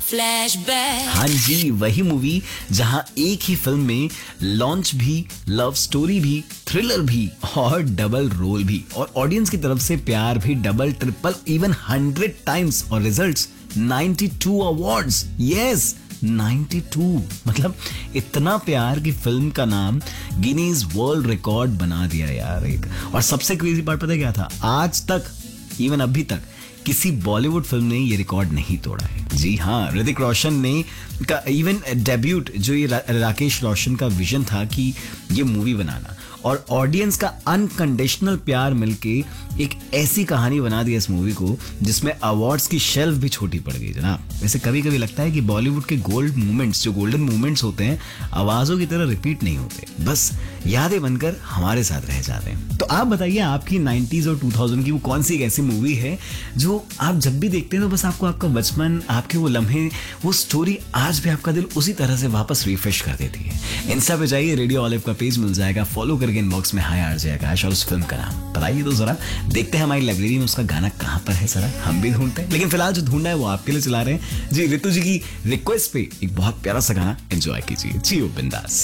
Flashback. हाँ जी, वही movie जहां एक ही फिल्म में लॉन्च भी, लव स्टोरी भी, थ्रिलर भी और डबल रोल भी, और ऑडियंस की तरफ से प्यार भी डबल, ट्रिपल, इवन 100 टाइम्स, और रिजल्ट्स 92 अवार्ड्स। यस, 92। मतलब इतना प्यार की फिल्म का नाम गिनीज वर्ल्ड रिकॉर्ड बना दिया यार एक। और सबसे क्रेजी पार्ट पता है क्या था? आज तक, इवन अभी तक किसी बॉलीवुड फिल्म ने ये रिकॉर्ड नहीं तोड़ा है। जी हाँ, ऋतिक रोशन ने का इवन डेब्यूट, जो ये राकेश रोशन का विजन था कि ये मूवी बनाना, और ऑडियंस का अनकंडीशनल प्यार मिलके एक ऐसी कहानी बना दी इस मूवी को जिसमें अवार्ड्स की शेल्फ भी छोटी पड़ गई जनाब। वैसे कभी कभी लगता है कि बॉलीवुड के गोल्ड मोमेंट्स, जो गोल्डन मोमेंट्स होते हैं, आवाजों की तरह रिपीट नहीं होते, बस यादें बनकर हमारे साथ रह जाते हैं। तो आप बताइए, आपकी 90s और 2000 की वो कौन सी एक ऐसी मूवी है जो आप जब भी देखते हैं तो बस आपको आपका बचपन, आपके वो लम्हे, वो स्टोरी आज भी आपका दिल उसी तरह से वापस रिफ्रेश कर देती है। इंस्टा पे जाइए, रेडियो ऑलिव का पेज मिल जाएगा, फॉलो करके इनबॉक्स में हाय आरजे आकाश और उस फिल्म का नाम बताइए तो जरा। देखते हैं हमारी लाइब्रेरी में उसका गाना कहां पर है, जरा हम भी ढूंढते हैं। लेकिन फिलहाल जो ढूंढना है वो आपके लिए चला रहे हैं जी। ऋतु जी की रिक्वेस्ट पे एक बहुत प्यारा सा गाना एंजॉय कीजिए। जियो बिंदास।